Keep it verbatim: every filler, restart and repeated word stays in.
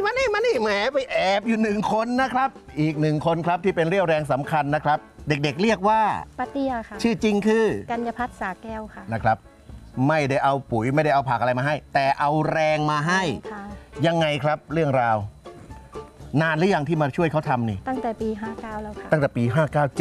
มานี่มานี่แหมไปแอบอยู่หนึ่งคนนะครับอีกหนึ่งคนครับที่เป็นเรี่ยวแรงสำคัญนะครับเด็กๆเรียกว่าป้าเตี้ยค่ะชื่อจริงคือกัญญพัฒน์สาแก้วค่ะนะครับไม่ได้เอาปุ๋ยไม่ได้เอาผักอะไรมาให้แต่เอาแรงมาให้ยังไงครับเรื่องราวนานหรือยังที่มาช่วยเขาทำนี่ตั้งแต่ปีห้าเก้าแล้วค่ะตั้งแต่ปีห้าเก้า